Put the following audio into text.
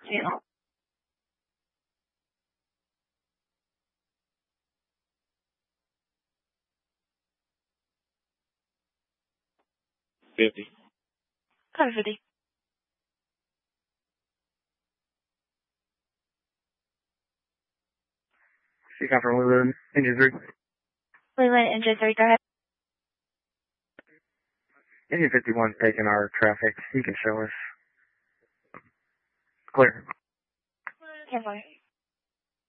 channel. Copy 50. Seacon from Leland, Engine 3. Leland, Engine 3, go ahead. Engine 51's taking our traffic. You can show us. Clear. 10-4.